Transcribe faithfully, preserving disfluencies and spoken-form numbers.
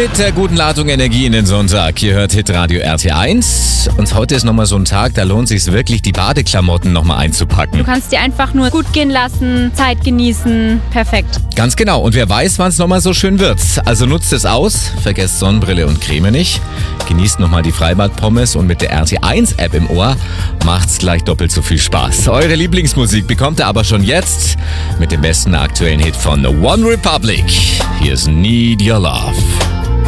Mit der guten Ladung Energie in den Sonntag. Hier hört Hitradio R T eins. Und heute ist nochmal so ein Tag, da lohnt es sich wirklich, die Badeklamotten nochmal einzupacken. Du kannst dir einfach nur gut gehen lassen, Zeit genießen. Perfekt. Ganz genau. Und wer weiß, wann es nochmal so schön wird. Also nutzt es aus. Vergesst Sonnenbrille und Creme nicht. Genießt nochmal die Freibad-Pommes und mit der R T eins App im Ohr macht's gleich doppelt so viel Spaß. Eure Lieblingsmusik bekommt ihr aber schon jetzt mit dem besten aktuellen Hit von One Republic. Hier ist Need Your Love.